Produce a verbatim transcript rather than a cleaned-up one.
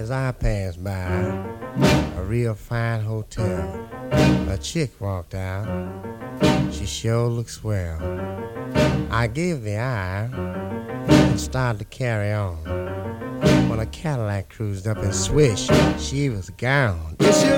As I passed by a real fine hotel, a chick walked out. She sure looked swell. I gave the eye and started to carry on when a Cadillac cruised up and swish, she was gone. It's your